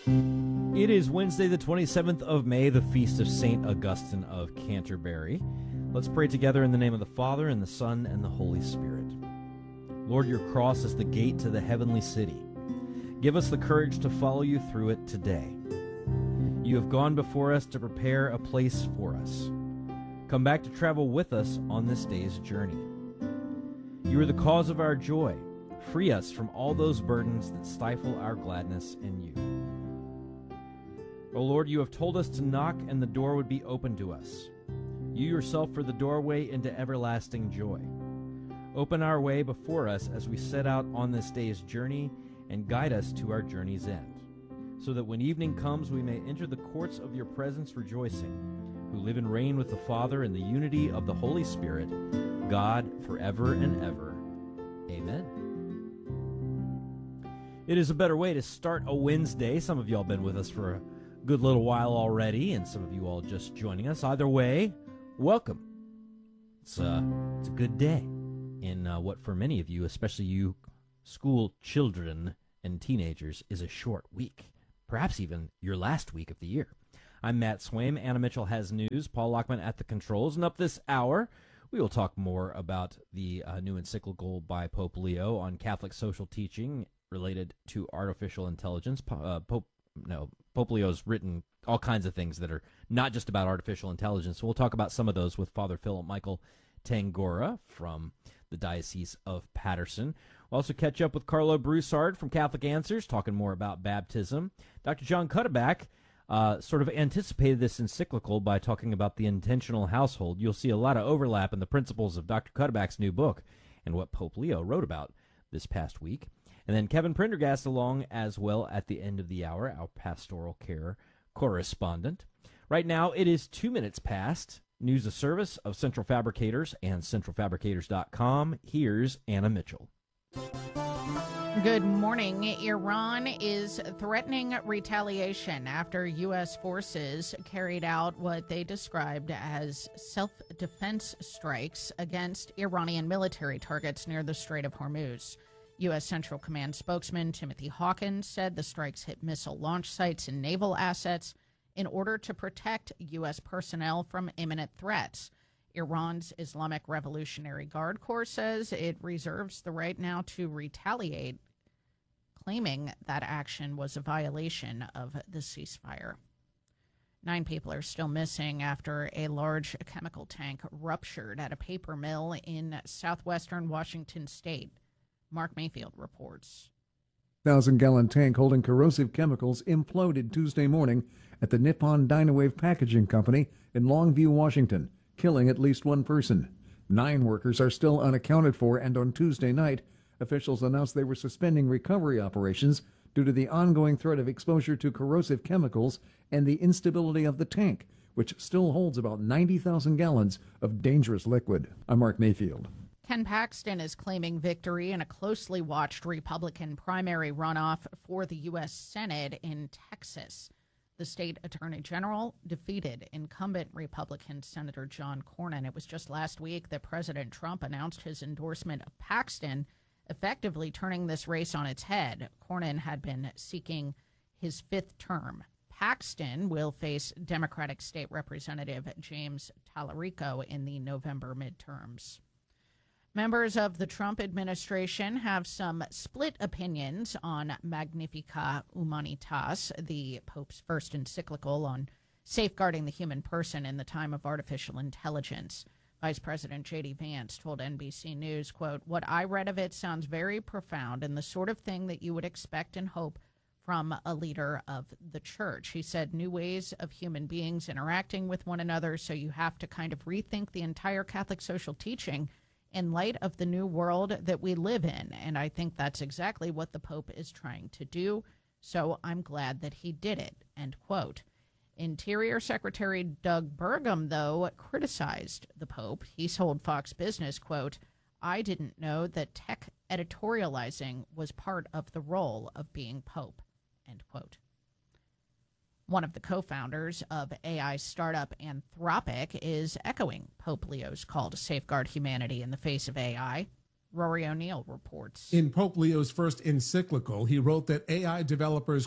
It is Wednesday, the 27th of May, the feast of St. Augustine of Canterbury. Let's pray together in the name of the Father, and the Son, and the Holy Spirit. Lord, your cross is the gate to the heavenly city. Give us the courage to follow you through it today. You have gone before us to prepare a place for us. Come back to travel with us on this day's journey. You are the cause of our joy. Free us from all those burdens that stifle our gladness in you. O Lord, you have told us to knock and the door would be open to us. You yourself are the doorway into everlasting joy. Open our way before us as we set out on this day's journey and guide us to our journey's end, so that when evening comes we may enter the courts of your presence rejoicing, who live and reign with the Father in the unity of the Holy Spirit, God, forever and ever. Amen. It is a better way to start a Wednesday. Some of y'all been with us for a good little while already, and some of you all just joining us. Either way, welcome. It's a good day in what for many of you, especially you school children and teenagers, is a short week, perhaps even your last week of the year. I'm Matt Swaim. Anna Mitchell has news. Paul Lockman at the controls. And up this hour, we will talk more about the new encyclical by Pope Leo on Catholic social teaching related to artificial intelligence. Pope Leo's written all kinds of things that are not just about artificial intelligence. So we'll talk about some of those with Father Philip Michael Tangora from the Diocese of Paterson. We'll also catch up with Carlo Broussard from Catholic Answers, talking more about baptism. Dr. John Cuddeback sort of anticipated this encyclical by talking about the intentional household. You'll see a lot of overlap in the principles of Dr. Cuddeback's new book and what Pope Leo wrote about this past week. And then Kevin Prendergast along as well at the end of the hour, our pastoral care correspondent. Right now, it is 2 minutes past. News of service of Central Fabricators and centralfabricators.com. Here's Anna Mitchell. Good morning. Iran is threatening retaliation after U.S. forces carried out what they described as self-defense strikes against Iranian military targets near the Strait of Hormuz. U.S. Central Command spokesman Timothy Hawkins said the strikes hit missile launch sites and naval assets in order to protect U.S. personnel from imminent threats. Iran's Islamic Revolutionary Guard Corps says it reserves the right now to retaliate, claiming that action was a violation of the ceasefire. 9 people are still missing after a large chemical tank ruptured at a paper mill in southwestern Washington state. Mark Mayfield reports. 1,000-gallon tank holding corrosive chemicals imploded Tuesday morning at the Nippon Dynawave Packaging Company in Longview, Washington, killing at least one person. 9 workers are still unaccounted for, and on Tuesday night, officials announced they were suspending recovery operations due to the ongoing threat of exposure to corrosive chemicals and the instability of the tank, which still holds about 90,000 gallons of dangerous liquid. I'm Mark Mayfield. Ken Paxton is claiming victory in a closely watched Republican primary runoff for the U.S. Senate in Texas. The state attorney general defeated incumbent Republican Senator John Cornyn. It was just last week that President Trump announced his endorsement of Paxton, effectively turning this race on its head. Cornyn had been seeking his 5th term. Paxton will face Democratic State Representative James Tallarico in the November midterms. Members of the Trump administration have some split opinions on Magnificat Humanitas, the Pope's first encyclical on safeguarding the human person in the time of artificial intelligence. Vice President J.D. Vance told NBC News, quote, "What I read of it sounds very profound and the sort of thing that you would expect and hope from a leader of the church." He said new ways of human beings interacting with one another, so you have to kind of rethink the entire Catholic social teaching in light of the new world that we live in. And I think that's exactly what the Pope is trying to do. So I'm glad that he did it, end quote. Interior Secretary Doug Burgum, though, criticized the Pope. He told Fox Business, quote, "I didn't know that tech editorializing was part of the role of being Pope," end quote. One of the co-founders of AI startup Anthropic is echoing Pope Leo's call to safeguard humanity in the face of AI. Rory O'Neill reports. In Pope Leo's first encyclical, he wrote that AI developers, quote,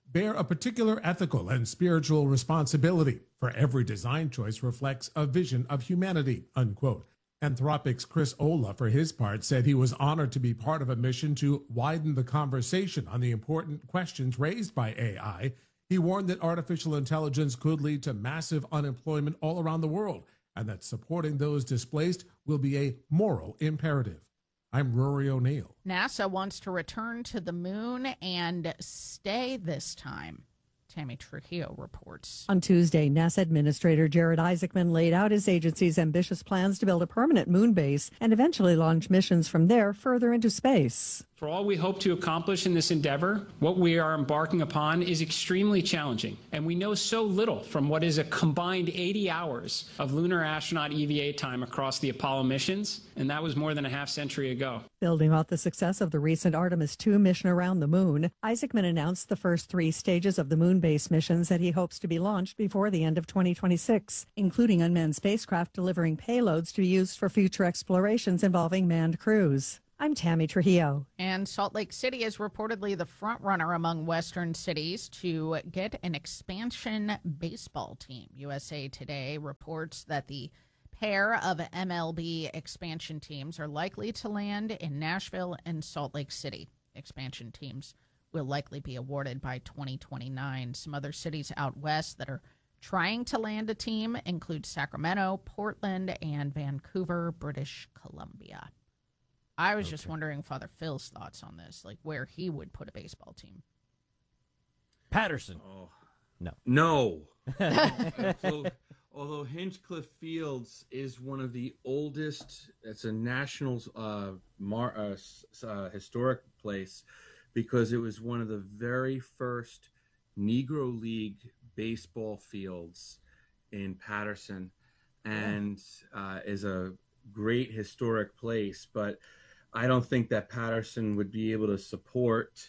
bear a particular ethical and spiritual responsibility, for every design choice reflects a vision of humanity, unquote. Anthropic's Chris Olah, for his part, said he was honored to be part of a mission to widen the conversation on the important questions raised by AI. He warned that artificial intelligence could lead to massive unemployment all around the world, and that supporting those displaced will be a moral imperative. I'm Rory O'Neill. NASA wants to return to the moon and stay this time. Tammy Trujillo reports. On Tuesday, NASA Administrator Jared Isaacman laid out his agency's ambitious plans to build a permanent moon base and eventually launch missions from there further into space. For all we hope to accomplish in this endeavor, what we are embarking upon is extremely challenging, and we know so little from what is a combined 80 hours of lunar astronaut EVA time across the Apollo missions, and that was more than a half century ago. Building off the success of the recent Artemis II mission around the moon, Isaacman announced the first 3 stages of the moon base missions that he hopes to be launched before the end of 2026, including unmanned spacecraft delivering payloads to be used for future explorations involving manned crews. I'm Tammy Trujillo. And Salt Lake City is reportedly the front runner among Western cities to get an expansion baseball team. USA Today reports that the pair of MLB expansion teams are likely to land in Nashville and Salt Lake City. Expansion teams will likely be awarded by 2029. Some other cities out west that are trying to land a team include Sacramento, Portland, and Vancouver, British Columbia. I was just wondering Father Phil's thoughts on this, like where he would put a baseball team. Patterson. Oh. No. Although Hinchcliffe Fields is one of the oldest, it's a national historic place because it was one of the very first Negro League baseball fields in Patterson, and is a great historic place. But I don't think that Patterson would be able to support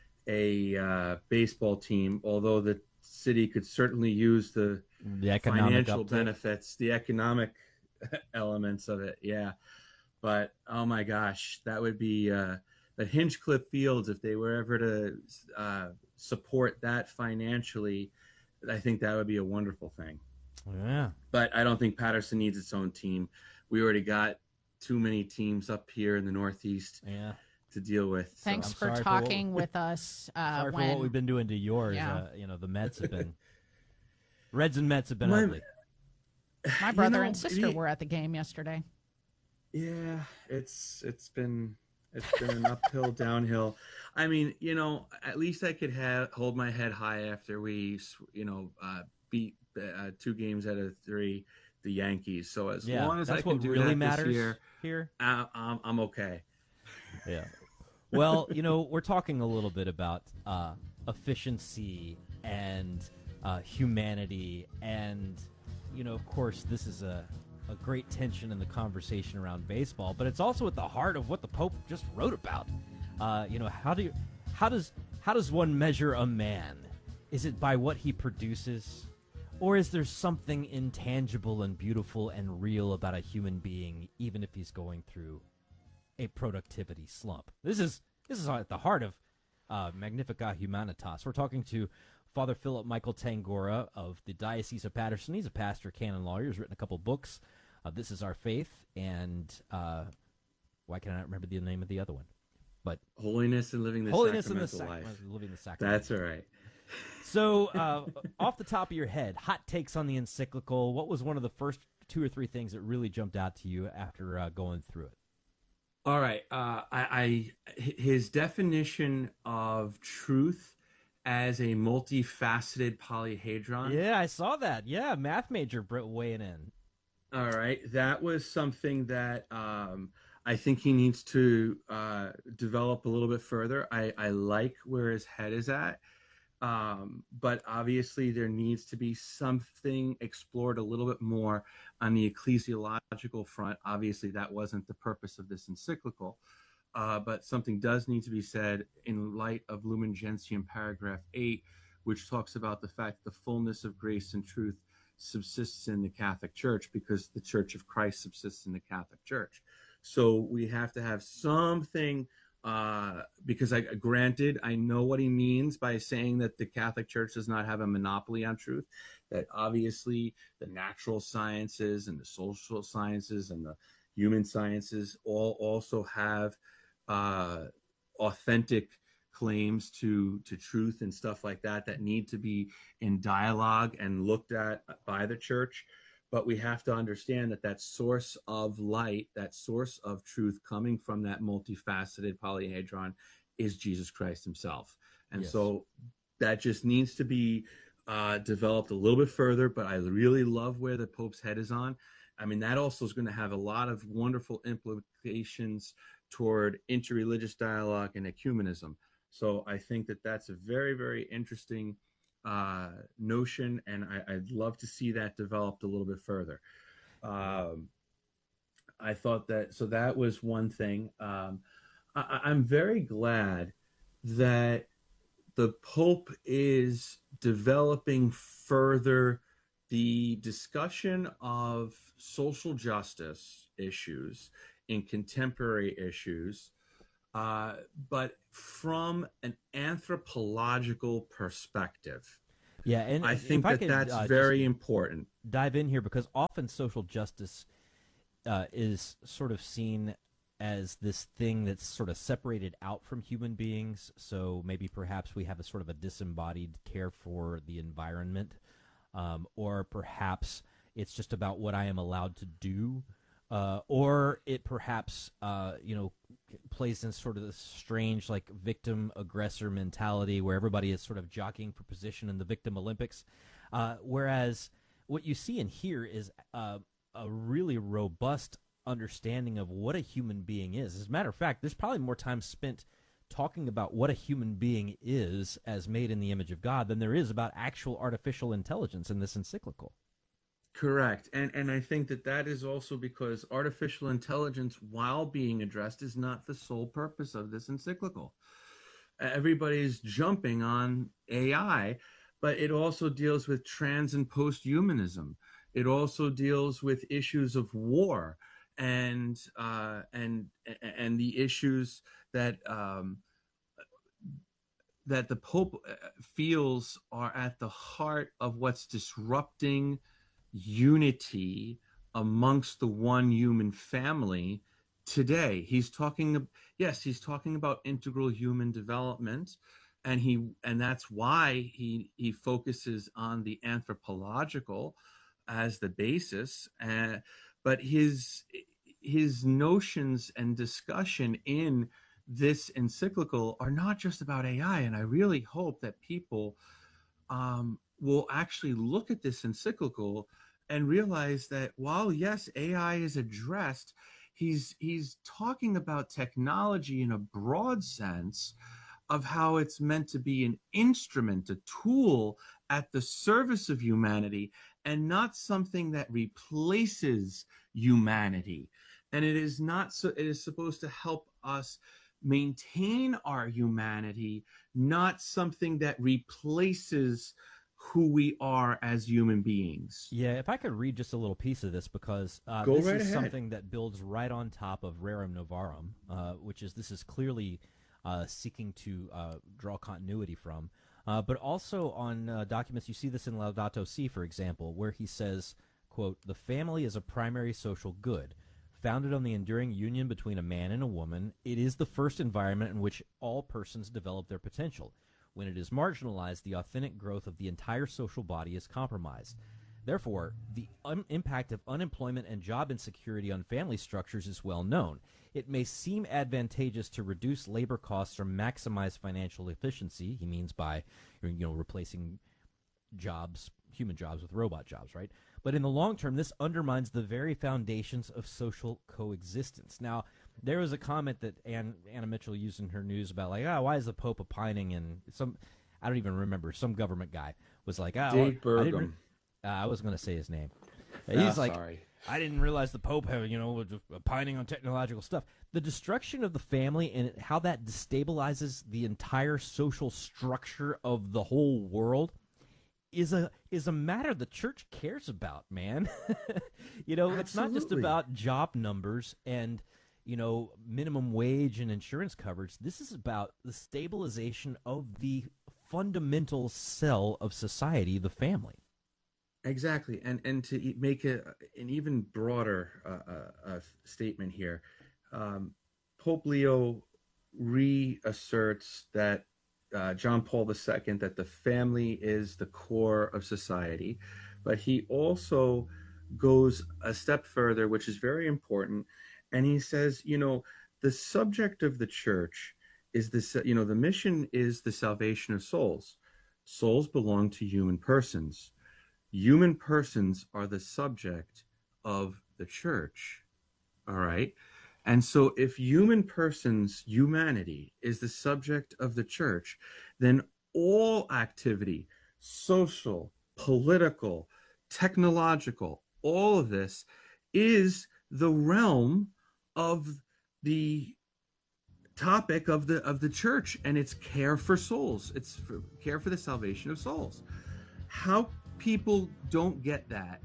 a baseball team, although the city could certainly use the financial benefits, the economic elements of it. Yeah. But, oh my gosh, that would be the Hinchcliffe Fields, if they were ever to support that financially, I think that would be a wonderful thing. Yeah. But I don't think Patterson needs its own team. We already got too many teams up here in the Northeast to deal with. Thanks for talking with us. Sorry for what we've been doing to yours. Yeah. The Mets have been Reds and Mets have been ugly. My brother and sister were at the game yesterday. Yeah, it's been an uphill, downhill. I mean, at least I could hold my head high after we, beat 2 games out of 3 the Yankees. So as long as I can do really that matters this year, here, I'm okay. Yeah. Well, we're talking a little bit about efficiency and humanity, and of course, this is a great tension in the conversation around baseball, but it's also at the heart of what the Pope just wrote about. How does one measure a man? Is it by what he produces, or is there something intangible and beautiful and real about a human being, even if he's going through a productivity slump? This is at the heart of Magnificat Humanitas. We're talking to Father Philip Michael Tangora of the Diocese of Patterson. He's a pastor, canon lawyer. He's written a couple books. This is Our Faith, and why can I not remember the name of the other one? But Holiness and Living the Sacramental Life. Living the Sacrament. That's all right. So, off the top of your head, hot takes on the encyclical. What was one of the first 2 or 3 things that really jumped out to you after going through it? All right. His definition of truth as a multifaceted polyhedron. Yeah, I saw that. Yeah, math major weighing in. All right. That was something that I think he needs to develop a little bit further. I like where his head is at. But obviously there needs to be something explored a little bit more on the ecclesiological front. Obviously that wasn't the purpose of this encyclical, but something does need to be said in light of Lumen Gentium paragraph 8, which talks about the fact the fullness of grace and truth subsists in the Catholic Church because the Church of Christ subsists in the Catholic Church. So we have to have something because granted, I know what he means by saying that the Catholic Church does not have a monopoly on truth, that obviously the natural sciences and the social sciences and the human sciences all also have authentic claims to truth and stuff like that need to be in dialogue and looked at by the church. But we have to understand that source of light, that source of truth coming from that multifaceted polyhedron is Jesus Christ himself. And Yes. so that just needs to be developed a little bit further, but I really love where the Pope's head is on. I mean, that also is going to have a lot of wonderful implications toward interreligious dialogue and ecumenism. So I think that's a very, very interesting notion, and I'd love to see that developed a little bit further. I thought that was one thing. I'm very glad that the Pope is developing further the discussion of social justice issues in contemporary issues, but from an anthropological perspective. Yeah, and I think if I could, that's very important. Dive in here, because often social justice is sort of seen as this thing that's sort of separated out from human beings. So maybe perhaps we have a sort of a disembodied care for the environment, or perhaps it's just about what I am allowed to do, or it perhaps plays in sort of this strange like victim aggressor mentality where everybody is sort of jockeying for position in the victim Olympics, whereas what you see and hear is a really robust understanding of what a human being is. As a matter of fact, there's probably more time spent talking about what a human being is as made in the image of God than there is about actual artificial intelligence in this encyclical. Correct. And I think that is also because artificial intelligence, while being addressed, is not the sole purpose of this encyclical. Everybody's jumping on AI, but it also deals with trans and post-humanism. It also deals with issues of war and the issues that that the Pope feels are at the heart of what's disrupting unity amongst the one human family today. He's talking about integral human development, and that's why he focuses on the anthropological as the basis. But his notions and discussion in this encyclical are not just about AI, and I really hope that people will actually look at this encyclical and realize that while yes, AI is addressed, he's talking about technology in a broad sense of how it's meant to be an instrument, a tool at the service of humanity, and not something that replaces humanity. And it is supposed to help us maintain our humanity, not something that replaces who we are as human beings. Yeah, if I could read just a little piece of this, because Go this right is ahead. something that builds right on top of Rerum Novarum, this is clearly seeking to draw continuity from. But also on documents, you see this in Laudato Si, for example, where he says, quote, "The family is a primary social good. Founded on the enduring union between a man and a woman, it is the first environment in which all persons develop their potential. When it is marginalized, the authentic growth of the entire social body is compromised. Therefore, the impact of unemployment and job insecurity on family structures is well known. It may seem advantageous to reduce labor costs or maximize financial efficiency," he means by replacing jobs, human jobs, with robot jobs, right? "But in the long term, this undermines the very foundations of social coexistence." Now, there was a comment that Anna Mitchell used in her news about why is the Pope opining, and I don't even remember, some government guy was like, Dave Burgum. I was going to say his name. He's like, sorry. I didn't realize the Pope was opining on technological stuff. The destruction of the family and how that destabilizes the entire social structure of the whole world is a matter the church cares about, man. It's not just Absolutely. about job numbers and minimum wage and insurance coverage. This is about the stabilization of the fundamental cell of society, the family. Exactly, and to make an even broader statement here, Pope Leo reasserts that John Paul II, that the family is the core of society, but he also goes a step further, which is very important, and he says, the subject of the church is this, the mission is the salvation of souls. Souls belong to human persons. Human persons are the subject of the church. All right. And so if humanity is the subject of the church, then all activity, social, political, technological, all of this is the realm of the topic of the church, and it's care for souls. It's care for the salvation of souls. How people don't get that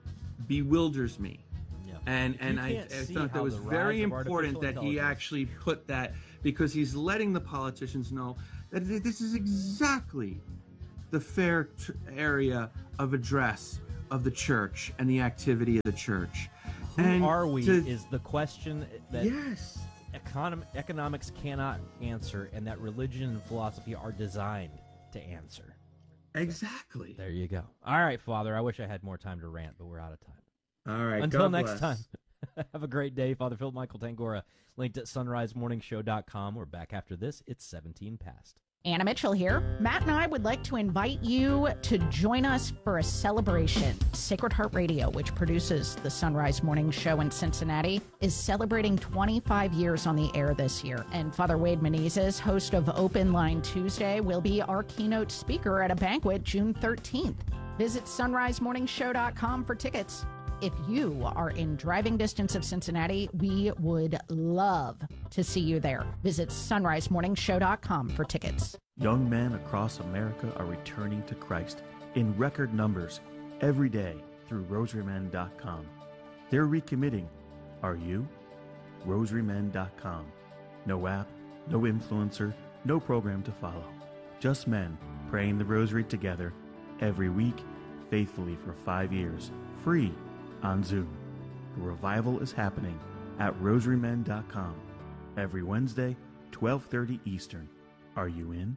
bewilders me. Yeah. And I thought that was very important that he actually put that, because he's letting the politicians know that this is exactly the fair area of address of the church and the activity of the church. Who are we is the question that yes, economics cannot answer, and that religion and philosophy are designed to answer. Exactly. There you go. All right, Father. I wish I had more time to rant, but we're out of time. All right. Until God next bless. time. Have a great day. Father Philip Michael Tangora, linked at sunrisemorningshow.com. We're back after this. It's 17 past. Anna Mitchell here. Matt and I would like to invite you to join us for a celebration. Sacred Heart Radio, which produces the Sunrise Morning Show in Cincinnati, is celebrating 25 years on the air this year. And Father Wade Menezes, host of Open Line Tuesday, will be our keynote speaker at a banquet June 13th. Visit sunrisemorningshow.com for tickets. If you are in driving distance of Cincinnati, we would love to see you there. Visit sunrisemorningshow.com for tickets. Young men across America are returning to Christ in record numbers every day through rosarymen.com. They're recommitting. Are you? rosarymen.com. No app, no influencer, no program to follow. Just men praying the rosary together every week, faithfully for 5 years, free on Zoom. The revival is happening at rosarymen.com every Wednesday, 12:30 Eastern. Are you in?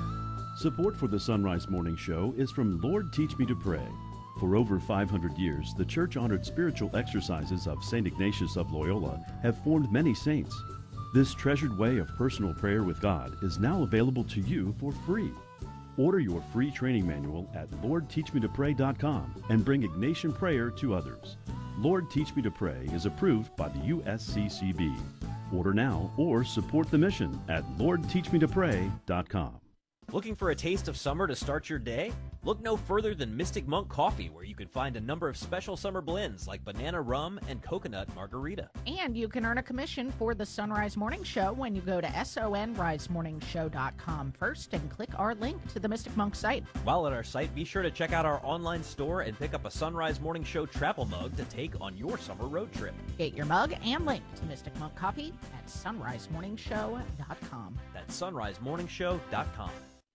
Support for the Sunrise Morning Show is from Lord Teach Me to Pray. For over 500 years, the church-honored spiritual exercises of St. Ignatius of Loyola have formed many saints. This treasured way of personal prayer with God is now available to you for free. Order your free training manual at LordTeachMeToPray.com and bring Ignatian prayer to others. Lord Teach Me to Pray is approved by the USCCB. Order now or support the mission at LordTeachMeToPray.com. Looking for a taste of summer to start your day? Look no further than Mystic Monk Coffee, where you can find a number of special summer blends like banana rum and coconut margarita. And you can earn a commission for the Sunrise Morning Show when you go to sonrisemorningshow.com first and click our link to the Mystic Monk site. While at our site, be sure to check out our online store and pick up a Sunrise Morning Show travel mug to take on your summer road trip. Get your mug and link to Mystic Monk Coffee at sunrisemorningshow.com. That's sunrisemorningshow.com.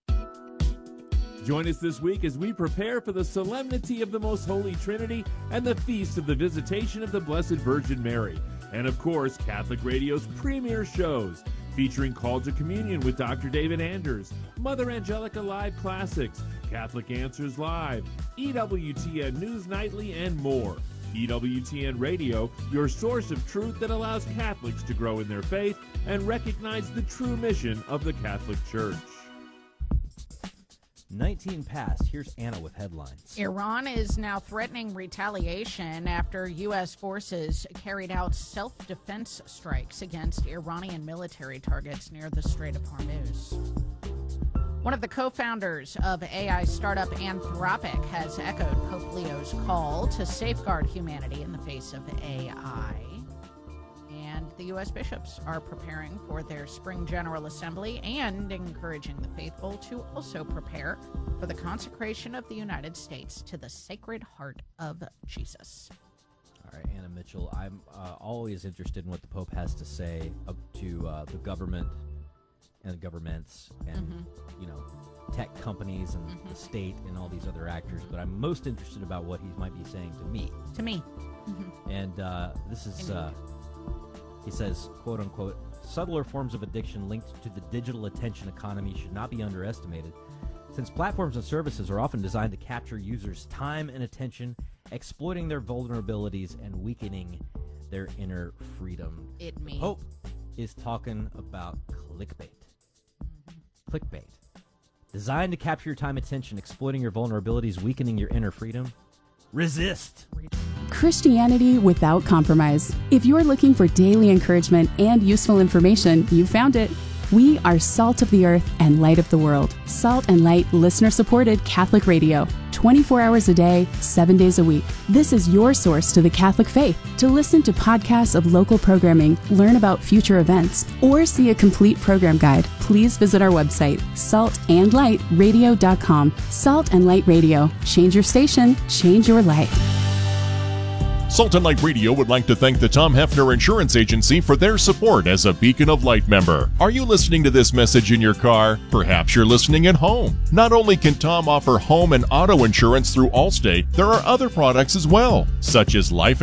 Join us this week as we prepare for the solemnity of the Most Holy Trinity and the feast of the Visitation of the Blessed Virgin Mary. And of course, Catholic Radio's premier shows, featuring Call to Communion with Dr. David Anders, Mother Angelica Live Classics, Catholic Answers Live, EWTN News Nightly, and more. EWTN Radio, your source of truth that allows Catholics to grow in their faith and recognize the true mission of the Catholic Church. 19 past. Here's Anna with headlines. Iran is now threatening retaliation after U.S. forces carried out self-defense strikes against Iranian military targets near the Strait of Hormuz. One of the co-founders of AI startup Anthropic has echoed Pope Leo's call to safeguard humanity in the face of AI. And the U.S. bishops are preparing for their spring General Assembly and encouraging the faithful to also prepare for the consecration of the United States to the Sacred Heart of Jesus. All right, Anna Mitchell. I'm always interested in what the Pope has to say up to the government and governments and, tech companies and the state and all these other actors. But I'm most interested about what he might be saying to me. To me. And this is, he says, quote unquote, subtler forms of addiction linked to the digital attention economy should not be underestimated, since platforms and services are often designed to capture users' time and attention, exploiting their vulnerabilities and weakening their inner freedom. The Pope is talking about clickbait. Clickbait. Designed to capture your time and attention, exploiting your vulnerabilities, weakening your inner freedom. Resist. Christianity without compromise. If you're looking for daily encouragement and useful information, you found it. We are Salt of the Earth and Light of the World. Salt and Light listener-supported Catholic radio. 24 hours a day, 7 days a week. This is your source to the Catholic faith. To listen to podcasts of local programming, learn about future events, or see a complete program guide, please visit our website, saltandlightradio.com. Salt and Light Radio. Change your station, change your life. Salt and Light Radio would like to thank the Tom Hefner Insurance Agency for their support as a Beacon of Light member. Are you listening to this message in your car? Perhaps you're listening at home. Not only can Tom offer home and auto insurance through Allstate, there are other products as well, such as life